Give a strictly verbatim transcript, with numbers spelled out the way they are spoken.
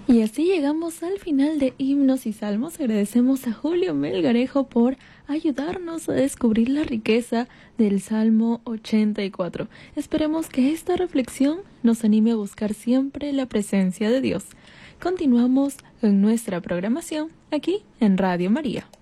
Y así llegamos al final de Himnos y Salmos. Agradecemos a Julio Melgarejo por ayudarnos a descubrir la riqueza del Salmo ochenta y cuatro. Esperemos que esta reflexión nos anime a buscar siempre la presencia de Dios. Continuamos en nuestra programación aquí en Radio María.